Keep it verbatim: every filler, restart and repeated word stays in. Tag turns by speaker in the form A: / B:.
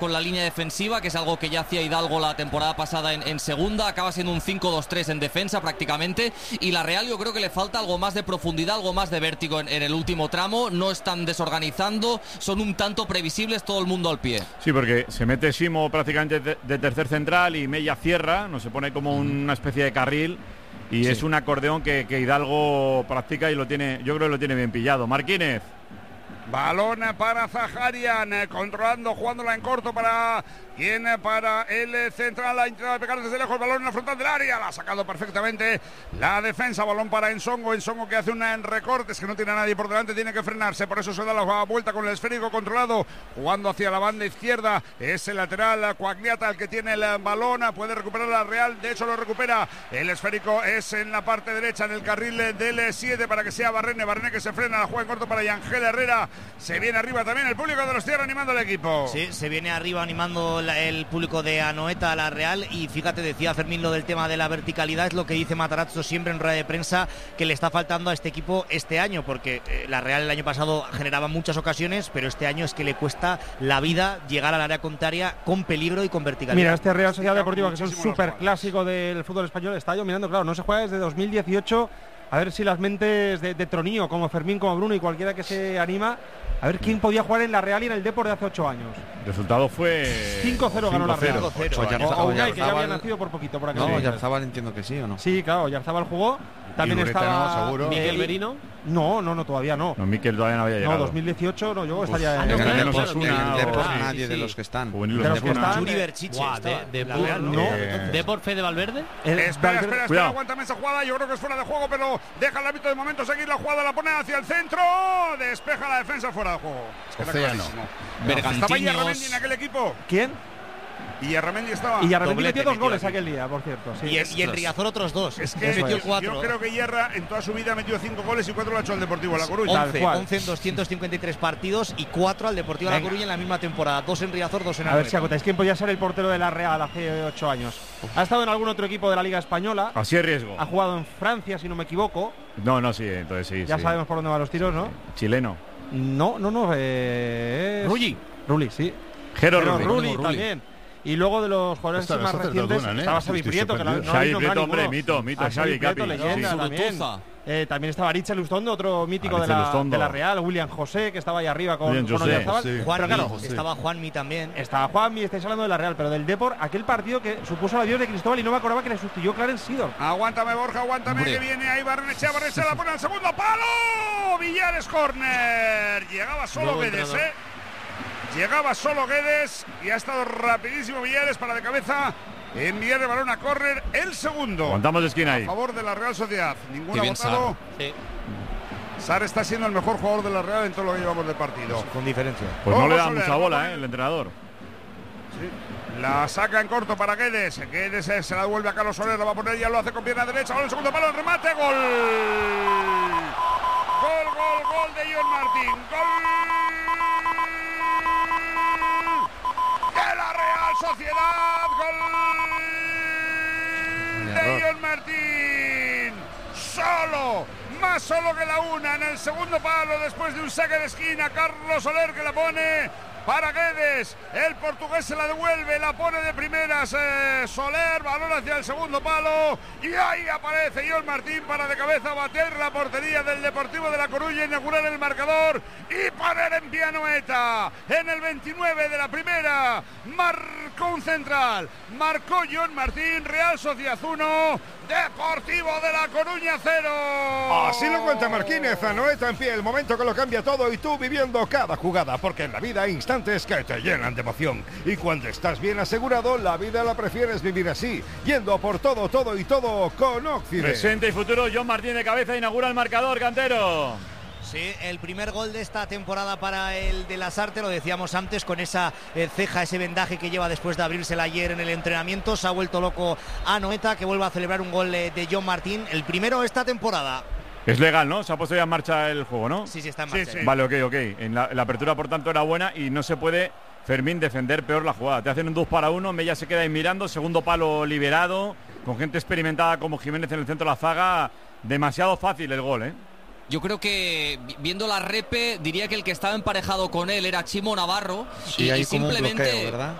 A: con la línea defensiva, que es algo que ya hacía Hidalgo la temporada pasada en, en segunda. Acaba siendo un cinco dos tres en defensa prácticamente, y la Real yo creo que le falta algo más de profundidad, algo más de vértigo en, en el último tramo. No están desorganizando, son un tanto previsibles, todo el mundo al pie.
B: Sí, porque se mete Simo prácticamente de, de tercer central y Mella cierra, no se pone como una especie de carril, y sí. es un acordeón que, que Hidalgo practica y lo tiene, yo creo que lo tiene bien pillado. Marquínez.
C: Balón para Zaharian, controlando, jugándola en corto para quien, para el central, ha intentado pegar desde lejos, balón en la frontal del área, la ha sacado perfectamente la defensa, balón para Ensongo, Ensongo que hace un recorte, es que no tiene a nadie por delante, tiene que frenarse, por eso se da la vuelta con el esférico controlado, jugando hacia la banda izquierda, es el lateral Coagliata el que tiene el balón, puede recuperar la Real, de hecho lo recupera, el esférico es en la parte derecha, en el carril del siete, para que sea Barrene, Barrene que se frena, la juega en corto para Yangel Herrera. Se viene arriba también el público de los Tierra animando al equipo.
D: Sí, se viene arriba animando la, el público de Anoeta a la Real. Y fíjate, decía Fermín lo del tema de la verticalidad, es lo que dice Matarazzo siempre en rueda de prensa, que le está faltando a este equipo este año, porque eh, la Real el año pasado generaba muchas ocasiones, pero este año es que le cuesta la vida llegar al área contraria con peligro y con verticalidad.
E: Mira, este Real Sociedad Deportiva, que es un súper clásico del fútbol español, está dominando, claro, no se juega desde dos mil dieciocho. A ver si las mentes de, de Tronío, como Fermín, como Bruno y cualquiera que se anima, a ver quién podía jugar en la Real y en el Depor de hace ocho años.
B: El resultado fue
E: cinco cero ganó la Real.
F: cinco cero.
E: O Unai, que ya había nacido por poquito por aquí.
F: No, Oyarzábal entiendo que sí, ¿o no?
E: Sí, claro, Oyarzábal jugó. También estaba
F: no, seguro.
E: Miquel Merino. No, no, no, todavía no.
B: No, Miquel todavía no había llegado.
E: No, dos mil dieciocho no, yo
F: pues,
E: estaría
F: en el
E: en
F: Depor nadie de los que están.
E: De los que están.
D: Yuri Berchiche.
G: De
E: no.
G: ¿Depor Fede Valverde?
C: Espera, espera, espera, aguántame esa jugada. Yo creo que es fuera de juego, pero deja el árbitro de momento seguir la jugada, la pone hacia el centro. Despeja la defensa fuera de juego. Es que
F: Océano.
C: Estaba Iyarramendi en aquel equipo.
E: ¿Quién?
C: Y Yarramendi estaba.
E: Y Yarramendi metió dos goles aquel día, por cierto. Sí.
D: Y, el, y el Riazor otros dos.
C: Es que
D: metió
C: es.
D: cuatro.
C: Yo creo que Hierra en toda su vida metió cinco goles y cuatro lo ha hecho al Deportivo La Coruña.
D: once, once en doscientos cincuenta y tres partidos y cuatro al Deportivo Venga. La Coruña en la misma temporada. Dos en Riazor, dos en
E: A
D: Anoeta.
E: ver si acotáis quién podía ser el portero de la Real hace ocho años. Ha estado en algún otro equipo de la Liga Española.
B: Así es riesgo.
E: Ha jugado en Francia, si no me equivoco.
B: No, no, sí, entonces sí.
E: Ya
B: sí.
E: sabemos por dónde van los tiros, ¿no?
B: Chileno.
E: No, no, no. Eh,
G: Rulli.
E: Rulli, sí.
B: Jero
E: Rulli,
B: Rulli
E: también. Y luego de los jugadores
F: Esta,
E: más recientes
F: dudan, ¿eh?
E: estaba Xavi Prieto, que no, no
B: Xavi
E: no
B: Prieto, hombre, mito, mito, Xavi Capi.
E: Leyenda,
B: sí.
E: también. Eh, también estaba Aritz Lustondo, otro mítico de la, de la Real, William José, que estaba ahí arriba con, con Oyarzábal.
F: Sí.
D: Juanmi,
E: claro,
D: estaba Juanmi también.
E: Estaba Juanmi, estáis hablando de la Real, pero del Depor, aquel partido que supuso el adiós de Cristóbal y no me acordaba que le sustituyó Clarence Seedorf.
C: Aguántame, Borja, aguántame,
G: Hombre.
C: que viene ahí Barrenechea, Barrenechea la pone al segundo palo. Villares corner. Llegaba solo Guedes, eh. Llegaba solo Guedes y ha estado rapidísimo Villares para de cabeza enviar el balón a córner, el segundo.
B: Aguantamos de esquina ahí.
C: A favor de la Real Sociedad. Ninguno ha votado.
G: Sí.
C: Sar está siendo el mejor jugador de la Real en todo lo que llevamos de partido.
D: Con diferencia.
B: Pues no
C: Ojo,
B: le da
C: Soler,
B: mucha
C: ojo,
B: bola,
C: Soler.
B: eh, el entrenador.
C: Sí. La saca en corto para Guedes. Guedes eh, se la devuelve a Carlos Soler, la va a poner, ya lo hace con pierna derecha. Gol, el segundo palo, el remate, gol. Gol, gol, gol de John Martín. Gol de la Real Sociedad. Gol de John Martín. Solo, más solo que la una en el segundo palo después de un saque de esquina. Carlos Soler que la pone para Guedes, el portugués se la devuelve, la pone de primeras eh, Soler, balón hacia el segundo palo y ahí aparece John Martín para de cabeza bater la portería del Deportivo de La Coruña, inaugurar el marcador y poner en pie a Anoeta. En el veintinueve de la primera marcó un central, marcó John Martín. Real Sociedad uno, Deportivo de La Coruña cero.
H: Así lo cuenta Marquínez. Anoeta en pie, el momento que lo cambia todo y tú viviendo cada jugada, porque en la vida hay instantes que te llenan de emoción y cuando estás bien asegurado, la vida la prefieres vivir así, yendo por todo, todo y todo con Occident.
B: Presente y futuro, John Martín de cabeza inaugura el marcador, Cantero.
D: Sí, el primer gol de esta temporada para el de Lasarte, lo decíamos antes, con esa eh, ceja, ese vendaje que lleva después de abrírsela ayer en el entrenamiento. Se ha vuelto loco a Anoeta, que vuelve a celebrar un gol eh, de John Martín, el primero esta temporada.
B: Es legal, ¿no? Se ha puesto ya en marcha el juego, ¿no?
D: Sí, sí, está en marcha.
C: Sí, sí.
B: Vale, ok, ok. En la, la apertura, por tanto, era buena y no se puede, Fermín, defender peor la jugada. Te hacen un dos para uno, Mella se queda ahí mirando, segundo palo liberado, con gente experimentada como Jiménez en el centro de la zaga. Demasiado fácil el gol, ¿eh?
A: yo creo que viendo la repe diría que el que estaba emparejado con él era Chimo Navarro.
F: Sí,
A: y,
F: hay
A: y
F: como un
A: simplemente
F: bloqueo, ¿verdad?